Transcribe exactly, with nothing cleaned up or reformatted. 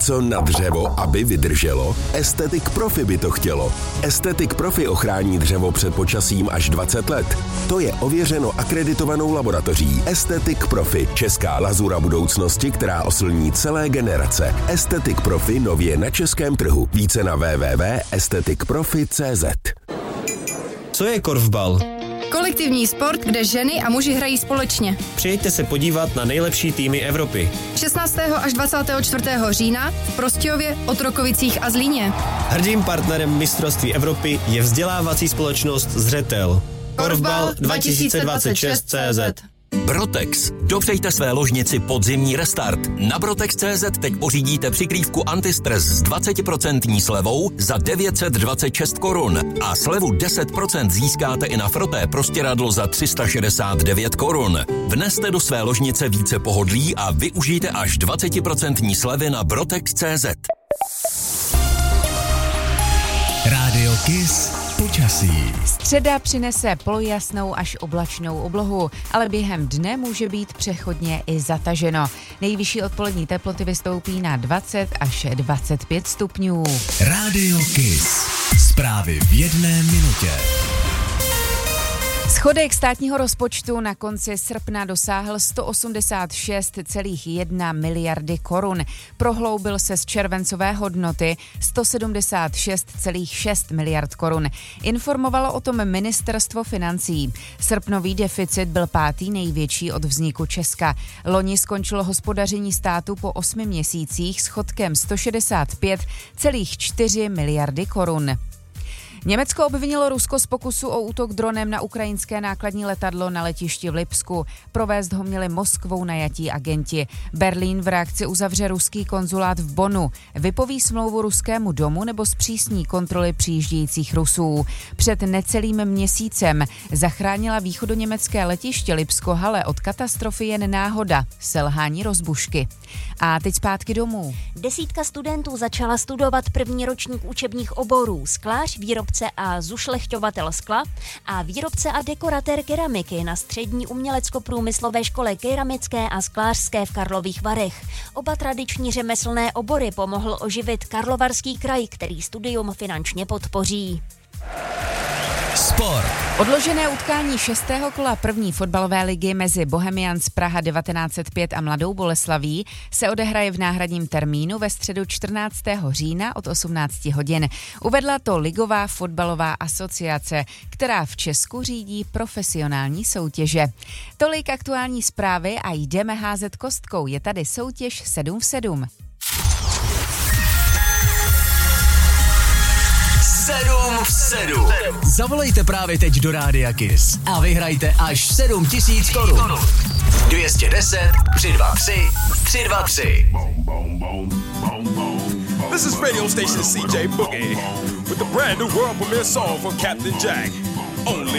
něco na dřevo, aby vydrželo? Aesthetic Profi by to chtělo. Aesthetic Profi ochrání dřevo před počasím až dvacet let. To je ověřeno akreditovanou laboratoří. Aesthetic Profi, česká lazura budoucnosti, která oslní celé generace. Aesthetic Profi nově na českém trhu. Více na w w w tečka aesthetic profi tečka c z. Co je korfbal? Kolektivní sport, kde ženy a muži hrají společně. Přijďte se podívat na nejlepší týmy Evropy. šestnáctého až dvacátého čtvrtého října v Prostějově, Otrokovicích a Zlíně. Hrdým partnerem mistrovství Evropy je vzdělávací společnost Zřetel. Korfbal dva tisíce dvacet šest tečka cé zet. Brotex. Dopřejte své ložnici podzimní restart. Na Brotex tečka cé zet teď pořídíte přikrývku antistres s dvacet procent slevou za devět set dvacet šest korun a slevu deset procent získáte i na froté prostěradlo za tři sta šedesát devět korun. Vneste do své ložnice více pohodlí a využijte až dvacet procent slevy na Brotex tečka cé zet. Rádio Kiss počasí. Středa přinese polojasnou až oblačnou oblohu, ale během dne může být přechodně i zataženo. Nejvyšší odpolední teploty vystoupí na dvacet až dvacet pět stupňů. Rádio Kiss. Zprávy v jedné minutě. Schodek státního rozpočtu na konci srpna dosáhl sto osmdesát šest celá jedna miliardy korun. Prohloubil se z červencové hodnoty sto sedmdesát šest celá šest miliard korun. Informovalo o tom ministerstvo financí. Srpnový deficit byl pátý největší od vzniku Česka. Loni skončilo hospodaření státu po osmi měsících schodkem sto šedesát pět celá čtyři miliardy korun. Německo obvinilo Rusko z pokusu o útok dronem na ukrajinské nákladní letadlo na letišti v Lipsku. Provést ho měli Moskvou najatí agenti. Berlín v reakci uzavře ruský konzulát v Bonnu. Vypoví smlouvu ruskému domu nebo zpřísní kontroly přijíždějících Rusů. Před necelým měsícem zachránila východoněmecké letiště Lipsko-Halle od katastrofy jen náhoda, selhání rozbušky. A teď zpátky domů. Desítka studentů začala studovat první ročník učebních oborů sklář, výrobce a zušlechťovatel skla a výrobce a dekoratér keramiky na střední umělecko-průmyslové škole keramické a sklářské v Karlových Varech. Oba tradiční řemeslné obory pomohl oživit Karlovarský kraj, který studium finančně podpoří. Sport. Odložené utkání šestého kola první fotbalové ligy mezi Bohemians Praha devatenáct set pět a Mladou Boleslaví se odehraje v náhradním termínu ve středu čtrnáctého října od osmnáct hodin. Uvedla to Ligová fotbalová asociace, která v Česku řídí profesionální soutěže. Tolik aktuální zprávy a jdeme házet kostkou. Je tady soutěž sedm v sedm. sedm v sedm. Zavolejte právě teď do Rádia Kiss a vyhrajte až sedm tisíc korun. dvě stě deset, tři dva tři, tři dva tři. This is radio station C J Boogie with the brand new world premiere song from Captain Jack. Only